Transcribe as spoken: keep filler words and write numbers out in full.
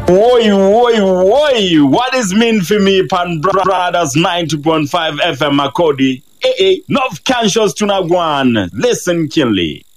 Oi, oi, oi. What is mean for me, Pan Brothers ninety point five F M Makodi? Eh, eh. North Conscious Tunagwan. Listen, Kinley.